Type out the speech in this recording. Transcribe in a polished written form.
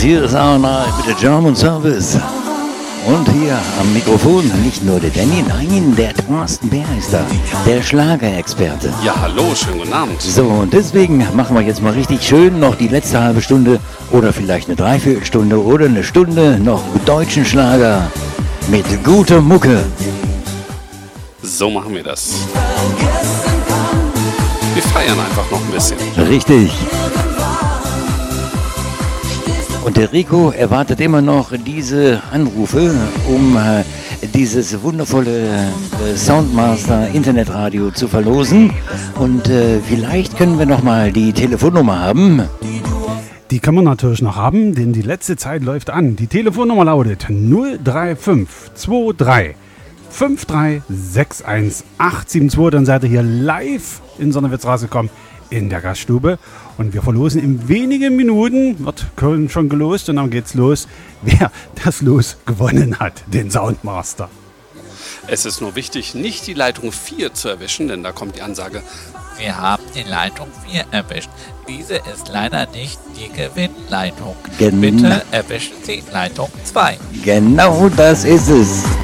hier ist Arna mit der German Service. Und hier am Mikrofon nicht nur der Danny, nein, der Thorsten Bär ist da, der Schlagerexperte. Ja, hallo, schönen guten Abend. So, und deswegen machen wir jetzt mal richtig schön noch die letzte halbe Stunde oder vielleicht eine Dreiviertelstunde oder eine Stunde noch deutschen Schlager mit guter Mucke. So machen wir das. Wir feiern einfach noch ein bisschen. Richtig. Und der Rico erwartet immer noch diese Anrufe, um dieses wundervolle Soundmaster Internetradio zu verlosen. Und vielleicht können wir noch mal die Telefonnummer haben. Die kann man natürlich noch haben, denn die letzte Zeit läuft an. Die Telefonnummer lautet 03523 5361872. Dann seid ihr hier live in Sonnewitz rausgekommen in der Gaststube. Und wir verlosen in wenigen Minuten, wird schon gelost und dann geht's los, wer das Los gewonnen hat, den Soundmaster. Es ist nur wichtig, nicht die Leitung 4 zu erwischen, denn da kommt die Ansage: Wir haben die Leitung 4 erwischt. Diese ist leider nicht die Gewinnleitung. Bitte erwischen Sie Leitung 2. Genau das ist es.